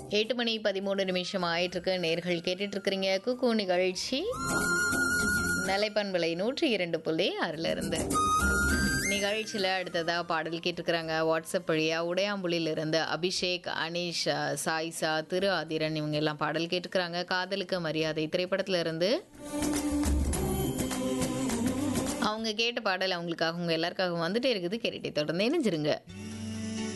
8 மணி 13 நிமிஷம் ஆயிட்டிருக்கு. நேர்கள் கேட்டுட்டு இருக்கிறீங்க குக்கு நிகழ்ச்சி நிலைப்பண்பலை 102.6 இருந்து. நிகழ்ச்சியில் அடுத்ததாக பாடல் கேட்டிருக்கிறாங்க வாட்ஸ்அப் வழியாக உடையாம்புலியிலிருந்து அபிஷேக், அனீஷ், சாயிசா, திரு ஆதிரன் இவங்க எல்லாம் பாடல் கேட்டுக்கிறாங்க. காதலுக்கு மரியாதை திரைப்படத்துல இருந்து அவங்க கேட்ட பாடல் அவங்களுக்காக உங்க எல்லாருக்காகவும் வந்துட்டே இருக்குது. கேட்டுட்டே தொடர்ந்து இணைஞ்சிருங்க.